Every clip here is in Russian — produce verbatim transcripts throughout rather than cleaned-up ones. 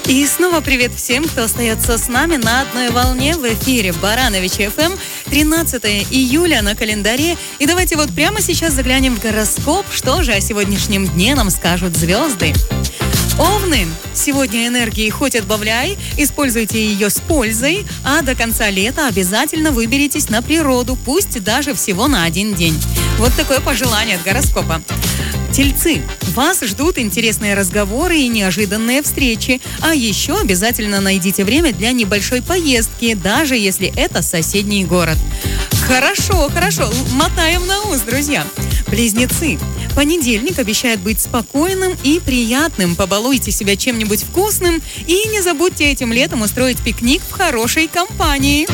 И снова привет всем, кто остается с нами на одной волне в эфире Барановичи эф эм. тринадцатое июля на календаре. И давайте вот прямо сейчас заглянем в гороскоп. Что же о сегодняшнем дне нам скажут звезды? Овны. Сегодня энергии хоть отбавляй, используйте ее с пользой, а до конца лета обязательно выберитесь на природу, пусть даже всего на один день. Вот такое пожелание от гороскопа. Тельцы. Вас ждут интересные разговоры и неожиданные встречи. А еще обязательно найдите время для небольшой поездки, даже если это соседний город. Хорошо, хорошо. Мотаем на ус, друзья. Близнецы. Понедельник обещает быть спокойным и приятным. Побалуйте себя чем-нибудь вкусным и не забудьте этим летом устроить пикник в хорошей компании.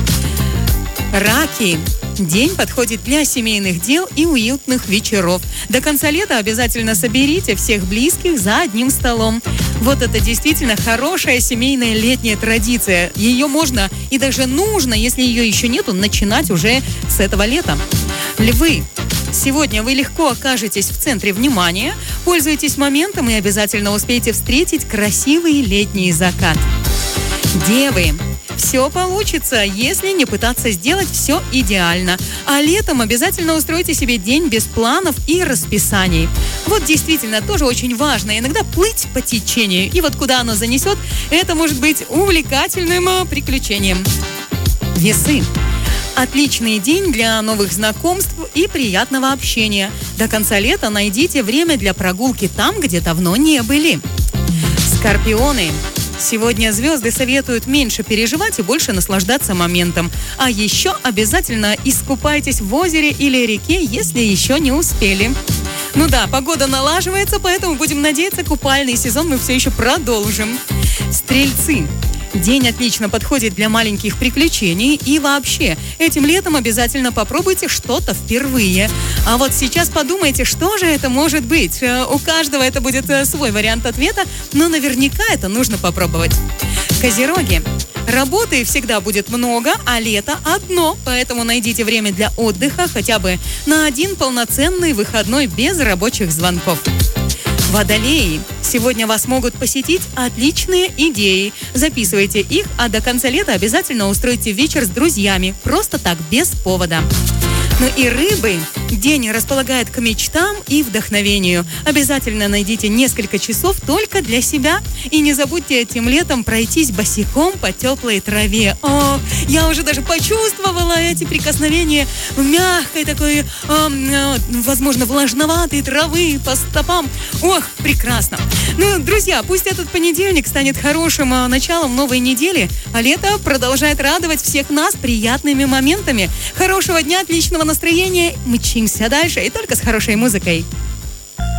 Раки. День подходит для семейных дел и уютных вечеров. До конца лета обязательно соберите всех близких за одним столом. Вот это действительно хорошая семейная летняя традиция. Ее можно и даже нужно, если ее еще нету, начинать уже с этого лета. Львы. Сегодня вы легко окажетесь в центре внимания. Пользуйтесь моментом и обязательно успейте встретить красивый летний закат. Девы. Все получится, если не пытаться сделать все идеально. А летом обязательно устройте себе день без планов и расписаний. Вот действительно, тоже очень важно иногда плыть по течению. И вот куда оно занесет, это может быть увлекательным приключением. Весы. Отличный день для новых знакомств и приятного общения. До конца лета найдите время для прогулки там, где давно не были. Скорпионы. Сегодня звезды советуют меньше переживать и больше наслаждаться моментом. А еще обязательно искупайтесь в озере или реке, если еще не успели. Ну да, погода налаживается, поэтому будем надеяться, купальный сезон мы все еще продолжим. Стрельцы. День отлично подходит для маленьких приключений и вообще, этим летом обязательно попробуйте что-то впервые. А вот сейчас подумайте, что же это может быть. У каждого это будет свой вариант ответа, но наверняка это нужно попробовать. Козероги. Работы всегда будет много, а лето одно, поэтому найдите время для отдыха хотя бы на один полноценный выходной без рабочих звонков. Водолеи. Сегодня вас могут посетить отличные идеи. Записывайте их, а до конца лета обязательно устройте вечер с друзьями. Просто так, без повода. Ну и рыбы. День располагает к мечтам и вдохновению. Обязательно найдите несколько часов только для себя. И не забудьте этим летом пройтись босиком по теплой траве. О, я уже даже почувствовала эти прикосновения мягкой такой, э, э, возможно, влажноватой травы по стопам. Ох, прекрасно. Ну, друзья, пусть этот понедельник станет хорошим э, началом новой недели, а лето продолжает радовать всех нас приятными моментами. Хорошего дня, отличного настроения. Мчимся дальше и только с хорошей музыкой.